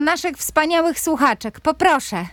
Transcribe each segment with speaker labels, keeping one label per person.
Speaker 1: naszych wspaniałych słuchaczek. Poproszę.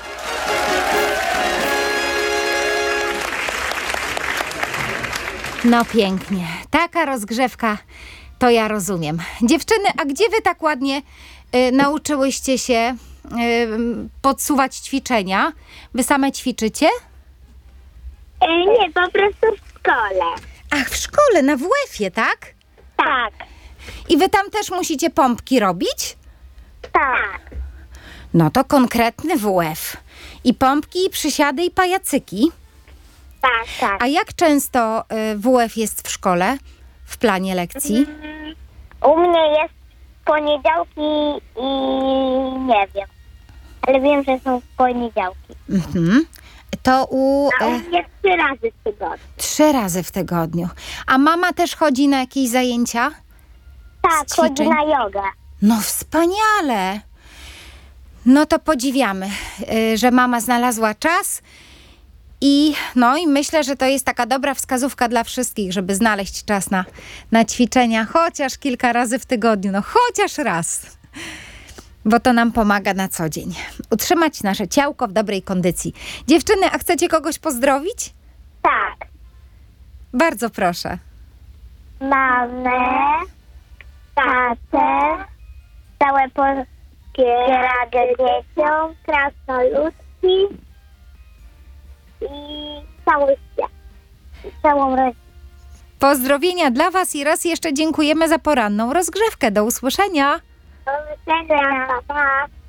Speaker 1: No pięknie. Taka rozgrzewka, to ja rozumiem. Dziewczyny, a gdzie wy tak ładnie nauczyłyście się podsuwać ćwiczenia? Wy same ćwiczycie?
Speaker 2: Nie, po prostu w szkole.
Speaker 1: Ach, w szkole, na WF-ie, tak?
Speaker 2: Tak.
Speaker 1: I wy tam też musicie pompki robić?
Speaker 2: Tak.
Speaker 1: No to konkretny WF. I pompki, i przysiady, i pajacyki.
Speaker 2: Tak, tak.
Speaker 1: A jak często WF jest w szkole, w planie lekcji?
Speaker 2: U mnie jest poniedziałki i nie wiem. Ale wiem, że są w poniedziałki.
Speaker 1: Mhm. To
Speaker 2: A u mnie 3 razy w tygodniu.
Speaker 1: 3 razy w tygodniu. A mama też chodzi na jakieś zajęcia?
Speaker 2: Tak,
Speaker 1: Z
Speaker 2: chodzi
Speaker 1: ćwiczeń?
Speaker 2: na jogę.
Speaker 1: No wspaniale! No to podziwiamy, że mama znalazła czas i myślę, że to jest taka dobra wskazówka dla wszystkich, żeby znaleźć czas na ćwiczenia chociaż kilka razy w tygodniu, chociaż raz, bo to nam pomaga na co dzień. Utrzymać nasze ciałko w dobrej kondycji. Dziewczyny, a chcecie kogoś pozdrowić?
Speaker 2: Tak.
Speaker 1: Bardzo proszę.
Speaker 2: Mamę, tatę, całe polskie radę dzieciom, krasnoludki i cały świat. I całą rodzinę.
Speaker 1: Pozdrowienia dla was i raz jeszcze dziękujemy za poranną rozgrzewkę. Do usłyszenia.
Speaker 2: Do widzenia, pa, pa.